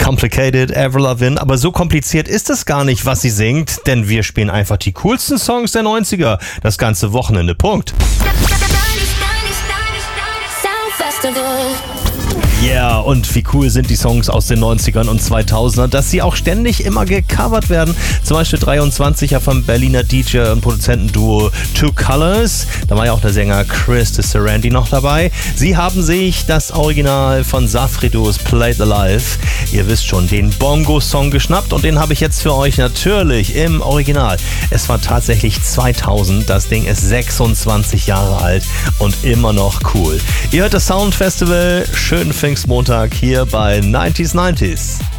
Complicated, Avril Lavigne, aber so kompliziert ist es gar nicht, was sie singt, denn wir spielen einfach die coolsten Songs der 90er, das ganze Wochenende, Punkt. Yeah, und wie cool sind die Songs aus den 90ern und 2000ern, dass sie auch ständig immer gecovert werden. Zum Beispiel 23er vom Berliner DJ und Produzentenduo Two Colors. Da war ja auch der Sänger Chris de Sarandi noch dabei. Sie haben sich das Original von Safriduos Played Alive, ihr wisst schon, den Bongo-Song geschnappt und den habe ich jetzt für euch natürlich im Original. Es war tatsächlich 2000, das Ding ist 26 Jahre alt und immer noch cool. Ihr hört das Sound Festival, schönen Pfingstmontag hier bei 90s.